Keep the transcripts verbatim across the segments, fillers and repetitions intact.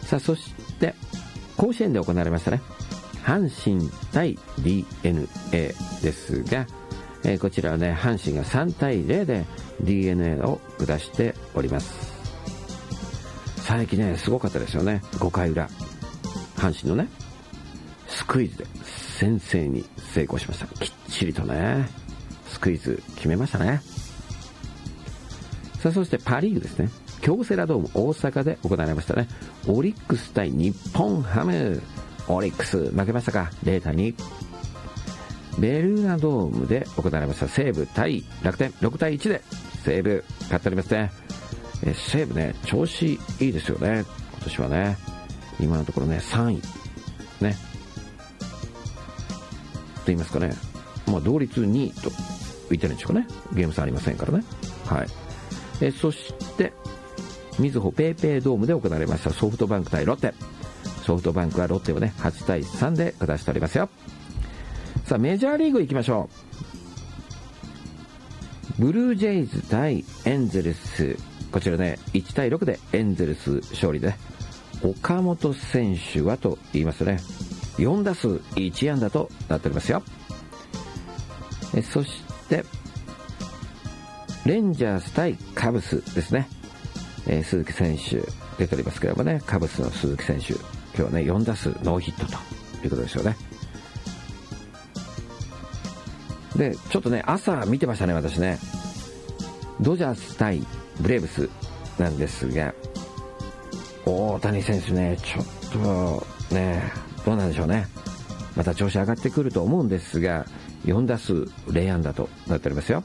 さあそして甲子園で行われましたね、阪神対 ディーエヌエー ですが、えー、こちらはね阪神がさんたいゼロで ディーエヌエー を下しております。最近ねすごかったですよね。ごかい裏阪神のねスクイズで先制に成功しました。きっちりとねスクイズ決めましたね。さあそしてパリーグですね、京セラドーム大阪で行われましたね、オリックス対日本ハム。オリックス負けましたか、ゼロたいに。ベルーナドームで行われました西武対楽天、ろくたいいちで西武勝っておりますね。え西武ね調子いいですよね今年はね。今のところねさんいねと言いますかね、まあ同率にいと言ってるんでしょうかね。ゲーム差ありませんからね。はい。えそしてみずほペイペイドームで行われましたソフトバンク対ロッテ。ソフトバンクはロッテをねはちたいさんで下しておりますよ。さあメジャーリーグ行きましょう。ブルージェイズ対エンゼルス、こちらねいちたいろくでエンゼルス勝利で、岡本選手はと言いますとねよんだすういちあんだとなっておりますよ。えそしてレンジャース対カブスですね、えー、鈴木選手出ておりますけれどもね、カブスの鈴木選手今日はねよんだすうノーヒットということですよね。でちょっとね朝見てましたね私ね、ドジャース対ブレーブスなんですが、大谷選手ねちょっとねどうなんでしょうね、また調子上がってくると思うんですがよんだすうゼロあんだとなっておりますよ。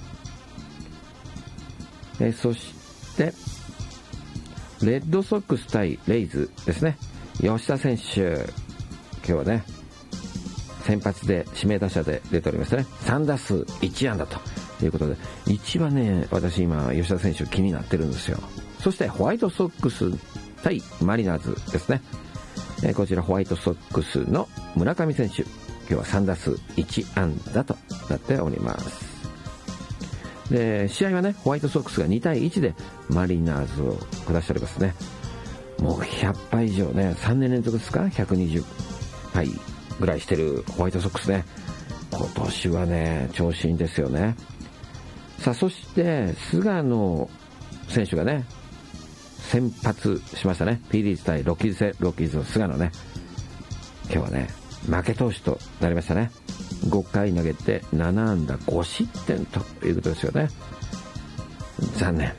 えそしてレッドソックス対レイズですね、吉田選手今日はね先発で指名打者で出ておりましたね、さんだすういちあんだということで、一番ね私今吉田選手気になってるんですよ。そしてホワイトソックス対マリナーズですね、えこちらホワイトソックスの村上選手今日はさんだすういちあんだとなっております。で試合はねホワイトソックスがにたいいちでマリナーズを下しておりますね。もうひゃっぱい以上ねさんねん連続ですかひゃくにじゅっぱいぐらいしてるホワイトソックスね、今年はね調子いいんですよね。さあそして菅野選手がね先発しましたね、 ピー リーズ対ロッキーズロッキーズの菅野ね、今日はね負け投手となりましたね。ごかい投げてななあんだごしってんということですよね。残念。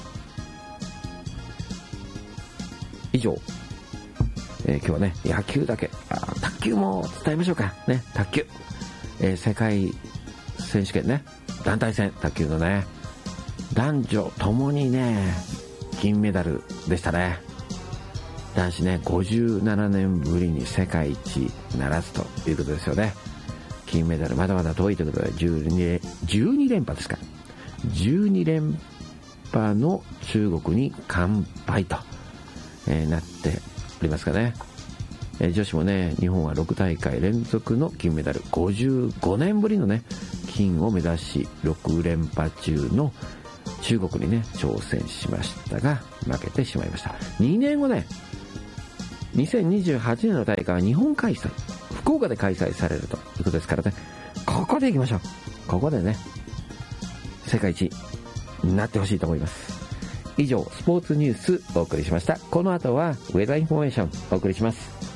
以上、えー、今日はね野球だけ、あ卓球も伝えましょうかね。卓球、えー、世界選手権ね団体戦卓球のね男女ともにね金メダルでしたね。男子ねごじゅうななねんぶりに世界一ならずということですよね。金メダルまだまだ遠いということでじゅうに、じゅうにれんぱですか、じゅうにれんぱの中国に完敗と、えー、なっておりますかね。えー、女子もね日本はろくたいかい連続の金メダル、ごじゅうごねんぶりのね金を目指しろくれんぱ中の中国にね挑戦しましたが負けてしまいました。にねんごねにせんにじゅうはちねんの大会は日本開催、福岡で開催されるということですからね、ここで行きましょう。ここでね世界一になってほしいと思います。以上スポーツニュースお送りしました。この後はウェザーインフォメーションお送りします。